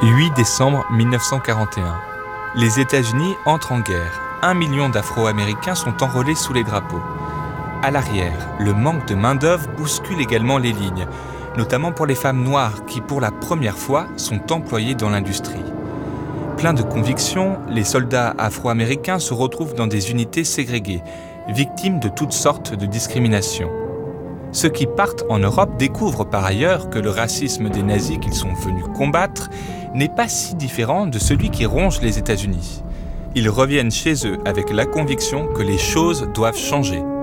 8 décembre 1941. Les États-Unis entrent en guerre. 1 million d'Afro-Américains sont enrôlés sous les drapeaux. À l'arrière, le manque de main-d'œuvre bouscule également les lignes, notamment pour les femmes noires qui, pour la première fois, sont employées dans l'industrie. Pleins de conviction, les soldats afro-américains se retrouvent dans des unités ségrégées, victimes de toutes sortes de discriminations. Ceux qui partent en Europe découvrent par ailleurs que le racisme des nazis qu'ils sont venus combattre n'est pas si différent de celui qui ronge les États-Unis. Ils reviennent chez eux avec la conviction que les choses doivent changer.